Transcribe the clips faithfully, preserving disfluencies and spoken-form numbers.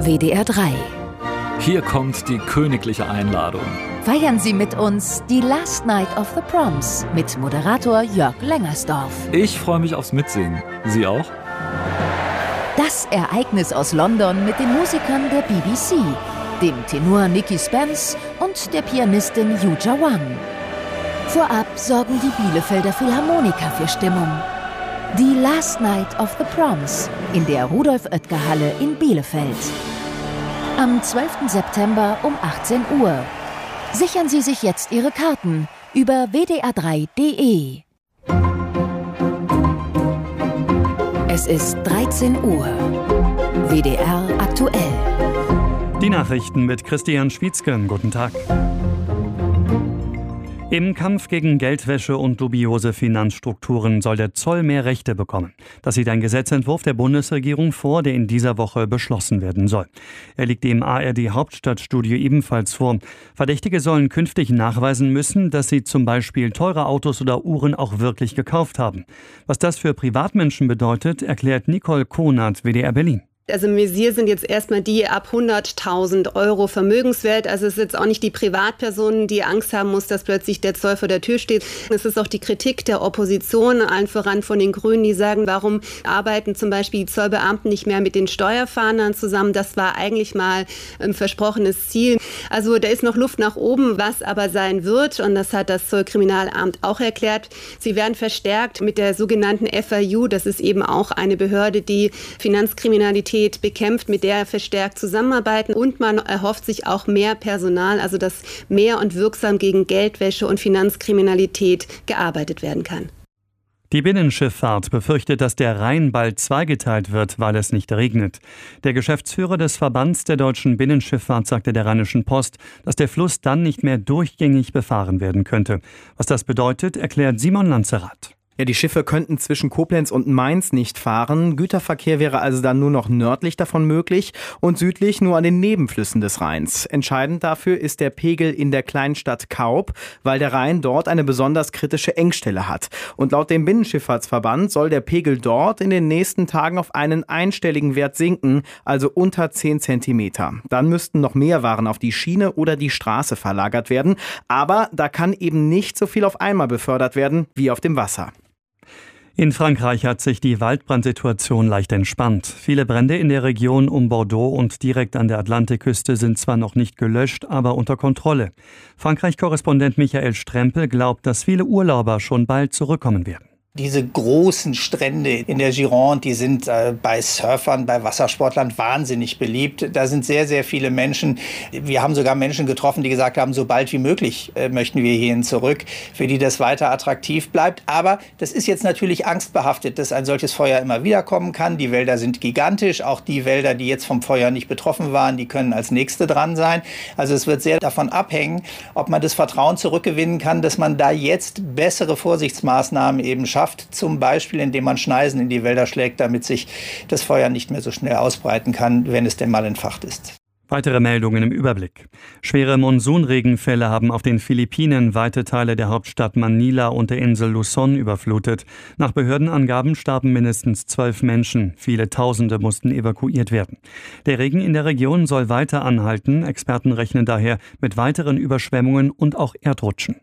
W D R drei. Hier kommt die königliche Einladung. Feiern Sie mit uns die Last Night of the Proms mit Moderator Jörg Lengersdorf. Ich freue mich aufs Mitsingen. Sie auch? Das Ereignis aus London mit den Musikern der B B C, dem Tenor Nicky Spence und der Pianistin Yuja Wang. Vorab sorgen die Bielefelder Philharmoniker für Stimmung. Die Last Night of the Proms in der Rudolf-Oetker-Halle in Bielefeld. Am zwölften September um achtzehn Uhr. Sichern Sie sich jetzt Ihre Karten über w d r drei punkt d e. Es ist dreizehn Uhr. W D R aktuell. Die Nachrichten mit Christian Schwietzke. Guten Tag. Im Kampf gegen Geldwäsche und dubiose Finanzstrukturen soll der Zoll mehr Rechte bekommen. Das sieht ein Gesetzentwurf der Bundesregierung vor, der in dieser Woche beschlossen werden soll. Er liegt dem A R D-Hauptstadtstudio ebenfalls vor. Verdächtige sollen künftig nachweisen müssen, dass sie zum Beispiel teure Autos oder Uhren auch wirklich gekauft haben. Was das für Privatmenschen bedeutet, erklärt Nicole Konert, W D R Berlin. Also im Visier sind jetzt erstmal die ab hunderttausend Euro Vermögenswert. Also es ist jetzt auch nicht die Privatperson, die Angst haben muss, dass plötzlich der Zoll vor der Tür steht. Es ist auch die Kritik der Opposition, allen voran von den Grünen, die sagen, warum arbeiten zum Beispiel die Zollbeamten nicht mehr mit den Steuerfahndern zusammen? Das war eigentlich mal ein versprochenes Ziel. Also da ist noch Luft nach oben, was aber sein wird. Und das hat das Zollkriminalamt auch erklärt. Sie werden verstärkt mit der sogenannten F I U. Das ist eben auch eine Behörde, die Finanzkriminalität bekämpft, mit der verstärkt zusammenarbeiten, und man erhofft sich auch mehr Personal, also dass mehr und wirksam gegen Geldwäsche und Finanzkriminalität gearbeitet werden kann. Die Binnenschifffahrt befürchtet, dass der Rhein bald zweigeteilt wird, weil es nicht regnet. Der Geschäftsführer des Verbands der deutschen Binnenschifffahrt sagte der Rheinischen Post, dass der Fluss dann nicht mehr durchgängig befahren werden könnte. Was das bedeutet, erklärt Simon Lanzerath. Ja, die Schiffe könnten zwischen Koblenz und Mainz nicht fahren. Güterverkehr wäre also dann nur noch nördlich davon möglich und südlich nur an den Nebenflüssen des Rheins. Entscheidend dafür ist der Pegel in der Kleinstadt Kaub, weil der Rhein dort eine besonders kritische Engstelle hat. Und laut dem Binnenschifffahrtsverband soll der Pegel dort in den nächsten Tagen auf einen einstelligen Wert sinken, also unter zehn Zentimeter. Dann müssten noch mehr Waren auf die Schiene oder die Straße verlagert werden. Aber da kann eben nicht so viel auf einmal befördert werden wie auf dem Wasser. In Frankreich hat sich die Waldbrandsituation leicht entspannt. Viele Brände in der Region um Bordeaux und direkt an der Atlantikküste sind zwar noch nicht gelöscht, aber unter Kontrolle. Frankreich-Korrespondent Michael Strempel glaubt, dass viele Urlauber schon bald zurückkommen werden. Diese großen Strände in der Gironde, die sind äh, bei Surfern, bei Wassersportlern wahnsinnig beliebt. Da sind sehr, sehr viele Menschen. Wir haben sogar Menschen getroffen, die gesagt haben, so bald wie möglich äh, möchten wir hierhin zurück, für die das weiter attraktiv bleibt. Aber das ist jetzt natürlich angstbehaftet, dass ein solches Feuer immer wieder kommen kann. Die Wälder sind gigantisch. Auch die Wälder, die jetzt vom Feuer nicht betroffen waren, die können als nächste dran sein. Also es wird sehr davon abhängen, ob man das Vertrauen zurückgewinnen kann, dass man da jetzt bessere Vorsichtsmaßnahmen eben schafft. Zum Beispiel, indem man Schneisen in die Wälder schlägt, damit sich das Feuer nicht mehr so schnell ausbreiten kann, wenn es denn mal entfacht ist. Weitere Meldungen im Überblick. Schwere Monsunregenfälle haben auf den Philippinen weite Teile der Hauptstadt Manila und der Insel Luzon überflutet. Nach Behördenangaben starben mindestens zwölf Menschen. Viele Tausende mussten evakuiert werden. Der Regen in der Region soll weiter anhalten. Experten rechnen daher mit weiteren Überschwemmungen und auch Erdrutschen.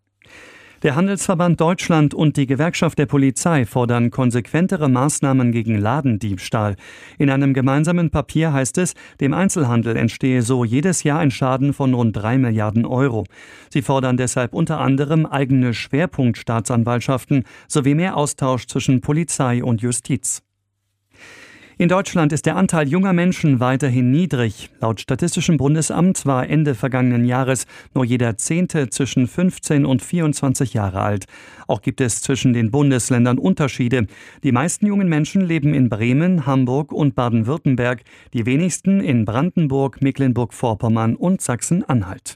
Der Handelsverband Deutschland und die Gewerkschaft der Polizei fordern konsequentere Maßnahmen gegen Ladendiebstahl. In einem gemeinsamen Papier heißt es, dem Einzelhandel entstehe so jedes Jahr ein Schaden von rund drei Milliarden Euro. Sie fordern deshalb unter anderem eigene Schwerpunktstaatsanwaltschaften sowie mehr Austausch zwischen Polizei und Justiz. In Deutschland ist der Anteil junger Menschen weiterhin niedrig. Laut Statistischem Bundesamt war Ende vergangenen Jahres nur jeder Zehnte zwischen fünfzehn und vierundzwanzig Jahre alt. Auch gibt es zwischen den Bundesländern Unterschiede. Die meisten jungen Menschen leben in Bremen, Hamburg und Baden-Württemberg, die wenigsten in Brandenburg, Mecklenburg-Vorpommern und Sachsen-Anhalt.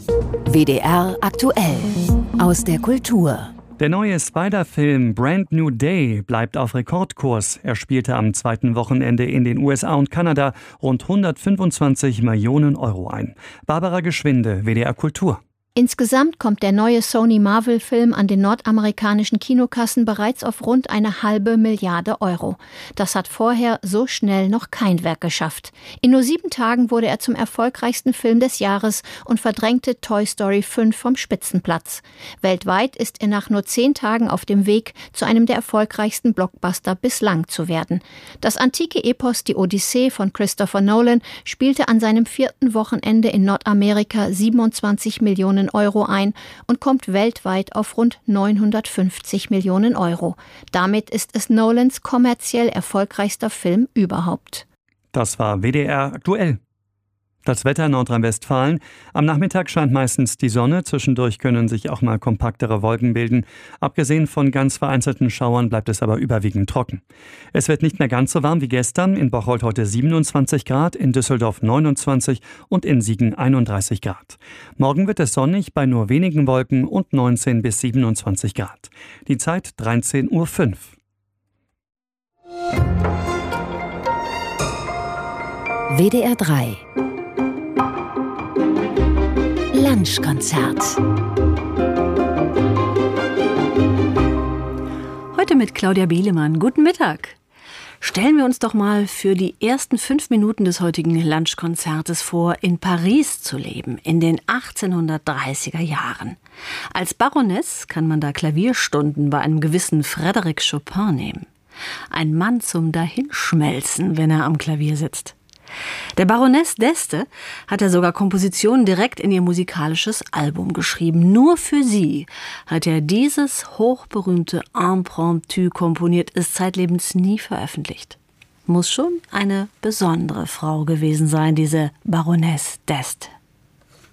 W D R aktuell aus der Kultur. Der neue Spider-Film Brand New Day bleibt auf Rekordkurs. Er spielte am zweiten Wochenende in den U S A und Kanada rund hundertfünfundzwanzig Millionen Euro ein. Barbara Geschwinde, W D R Kultur. Insgesamt kommt der neue Sony-Marvel-Film an den nordamerikanischen Kinokassen bereits auf rund eine halbe Milliarde Euro. Das hat vorher so schnell noch kein Werk geschafft. In nur sieben Tagen wurde er zum erfolgreichsten Film des Jahres und verdrängte Toy Story fünf vom Spitzenplatz. Weltweit ist er nach nur zehn Tagen auf dem Weg, zu einem der erfolgreichsten Blockbuster bislang zu werden. Das antike Epos Die Odyssee von Christopher Nolan spielte an seinem vierten Wochenende in Nordamerika siebenundzwanzig Millionen Euro ein und kommt weltweit auf rund neunhundertfünfzig Millionen Euro. Damit ist es Nolans kommerziell erfolgreichster Film überhaupt. Das war W D R aktuell. Das Wetter in Nordrhein-Westfalen. Am Nachmittag scheint meistens die Sonne. Zwischendurch können sich auch mal kompaktere Wolken bilden. Abgesehen von ganz vereinzelten Schauern bleibt es aber überwiegend trocken. Es wird nicht mehr ganz so warm wie gestern. In Bocholt heute siebenundzwanzig Grad, in Düsseldorf neunundzwanzig und in Siegen einunddreißig Grad. Morgen wird es sonnig bei nur wenigen Wolken und neunzehn bis siebenundzwanzig Grad. Die Zeit dreizehn Uhr fünf. W D R drei Lunchkonzert. Heute mit Claudia Bielemann. Guten Mittag. Stellen wir uns doch mal für die ersten fünf Minuten des heutigen Lunchkonzertes vor, in Paris zu leben, in den achtzehnhundertdreißiger Jahren. Als Baroness kann man da Klavierstunden bei einem gewissen Frédéric Chopin nehmen. Ein Mann zum Dahinschmelzen, wenn er am Klavier sitzt. Der Baroness d'Este hat er sogar Kompositionen direkt in ihr musikalisches Album geschrieben. Nur für sie hat er dieses hochberühmte Impromptu komponiert, ist zeitlebens nie veröffentlicht. Muss schon eine besondere Frau gewesen sein, diese Baroness d'Este.